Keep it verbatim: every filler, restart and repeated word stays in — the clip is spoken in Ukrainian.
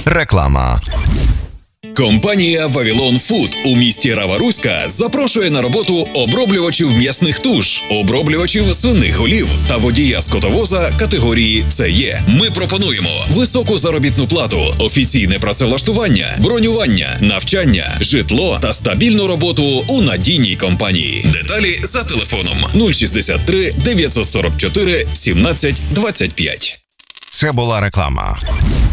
Реклама. Компанія «Вавилон Фуд» у місті Рава-Руська запрошує на роботу оброблювачів м'ясних туш, оброблювачів свиних голів та водія скотовоза категорії «Це є». Ми пропонуємо високу заробітну плату, офіційне працевлаштування, бронювання, навчання, житло та стабільну роботу у надійній компанії. Деталі за телефоном нуль шістдесят три дев'ятсот сорок чотири сімнадцять двадцять п'ять. Це була реклама.